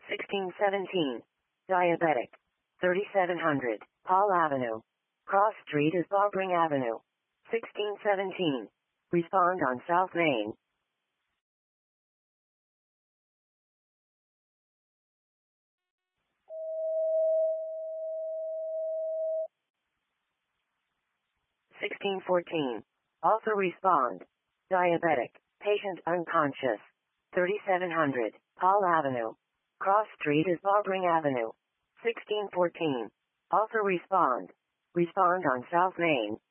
1617. Diabetic. 3700. Paul Avenue. Cross Street is Barbering Avenue. 1617. Respond on South Main. (1614). Also respond. Diabetic. Patient unconscious. 3700. Paul Avenue. Cross Street is Barbering Avenue. 1614. Also respond. Respond on South Main.